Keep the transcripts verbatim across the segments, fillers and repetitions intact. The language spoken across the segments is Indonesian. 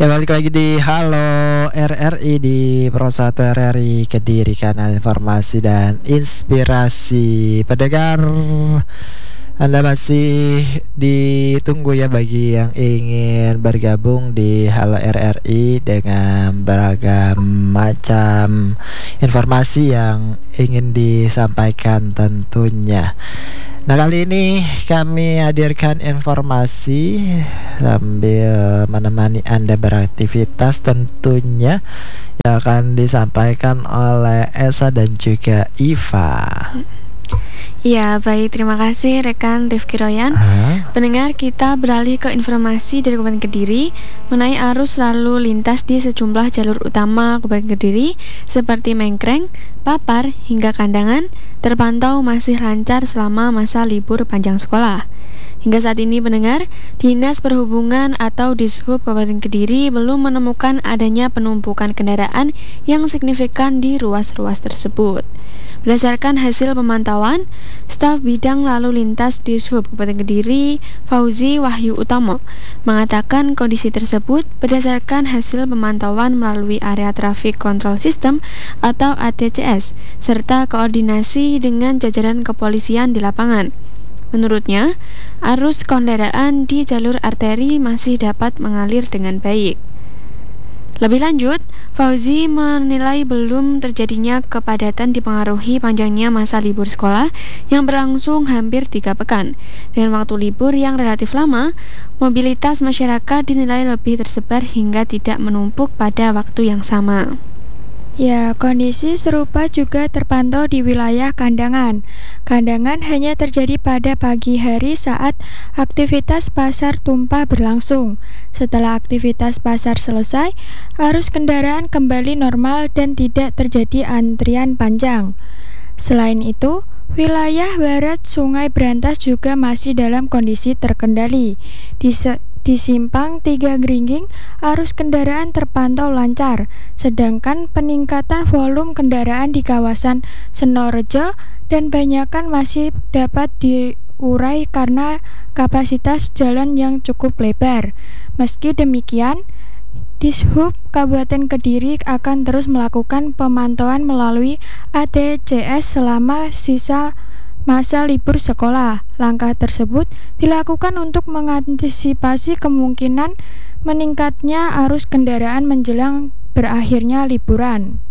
Ya, balik lagi di Halo R R I di Pro satu R R I Kediri, kanal informasi dan inspirasi. Pendengar, Anda masih ditunggu ya bagi yang ingin bergabung di Halo R R I dengan beragam macam informasi yang ingin disampaikan tentunya. Nah, kali ini kami hadirkan informasi sambil menemani Anda beraktivitas tentunya, yang akan disampaikan oleh Esa dan juga Iva. Ya, baik, terima kasih rekan Rifki Royan. Hah? Pendengar, kita beralih ke informasi dari Kabupaten Kediri mengenai arus lalu lintas di sejumlah jalur utama Kabupaten Kediri seperti Mengkreng, Papar, hingga Kandangan terpantau masih lancar selama masa libur panjang sekolah. Hingga saat ini, pendengar, Dinas Perhubungan atau Dishub Kabupaten Kediri belum menemukan adanya penumpukan kendaraan yang signifikan di ruas-ruas tersebut. Berdasarkan hasil pemantauan, staf bidang lalu lintas Dishub Kabupaten Kediri, Fauzi Wahyu Utomo, mengatakan kondisi tersebut berdasarkan hasil pemantauan melalui area traffic control system atau A T C S, serta koordinasi dengan jajaran kepolisian di lapangan. Menurutnya, arus kendaraan di jalur arteri masih dapat mengalir dengan baik. Lebih lanjut, Fauzi menilai belum terjadinya kepadatan dipengaruhi panjangnya masa libur sekolah yang berlangsung hampir tiga pekan. Dengan waktu libur yang relatif lama, mobilitas masyarakat dinilai lebih tersebar hingga tidak menumpuk pada waktu yang sama. Ya, kondisi serupa juga terpantau di wilayah Kandangan. Kandangan hanya terjadi pada pagi hari saat aktivitas pasar tumpah berlangsung. Setelah aktivitas pasar selesai, arus kendaraan kembali normal dan tidak terjadi antrian panjang. Selain itu, wilayah barat Sungai Brantas juga masih dalam kondisi terkendali. Di se- Di Simpang Tiga Gringging, arus kendaraan terpantau lancar, sedangkan peningkatan volume kendaraan di kawasan Senorejo dan Banyakan masih dapat diurai karena kapasitas jalan yang cukup lebar. Meski demikian, Dishub Kabupaten Kediri akan terus melakukan pemantauan melalui A T C S selama sisa masa libur sekolah. Langkah tersebut dilakukan untuk mengantisipasi kemungkinan meningkatnya arus kendaraan menjelang berakhirnya liburan.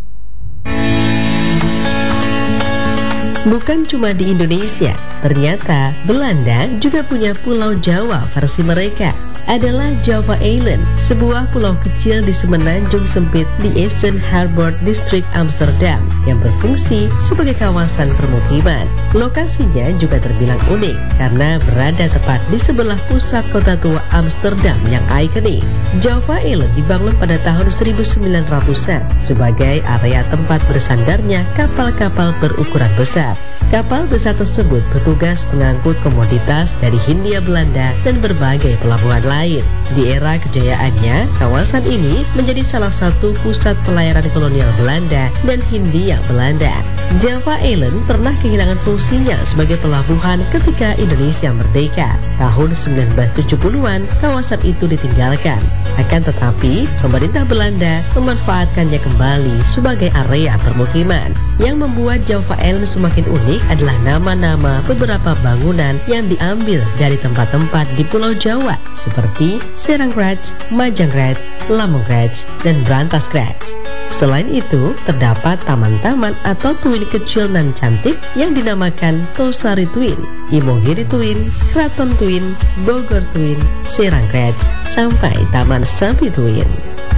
Bukan cuma di Indonesia, ternyata Belanda juga punya Pulau Jawa versi mereka. Adalah Java Island, sebuah pulau kecil di semenanjung sempit di Eastern Harbor District Amsterdam yang berfungsi sebagai kawasan permukiman. Lokasinya juga terbilang unik karena berada tepat di sebelah pusat kota tua Amsterdam yang ikonik. Java Island dibangun pada tahun seribu sembilan ratusan sebagai area tempat bersandarnya kapal-kapal berukuran besar. Kapal besar tersebut bertugas mengangkut komoditas dari Hindia Belanda dan berbagai pelabuhan lain. Di era kejayaannya, kawasan ini menjadi salah satu pusat pelayaran kolonial Belanda dan Hindia Belanda. Java Island pernah kehilangan fungsinya sebagai pelabuhan ketika Indonesia merdeka. Tahun sembilan belas tujuh puluhan, kawasan itu ditinggalkan. Akan tetapi, pemerintah Belanda memanfaatkannya kembali sebagai area permukiman. Yang membuat Java Island semakin unik adalah nama-nama beberapa bangunan yang diambil dari tempat-tempat di Pulau Jawa seperti Seranggrat, Majanggrat, Lamonggrat, dan Brantasgrat. Selain itu, terdapat taman-taman atau twin kecil dan cantik yang dinamakan Tosari Twin, Imogiri Twin, Kraton Twin, Bogor Twin, Seranggrat, sampai Taman Sapi Twin.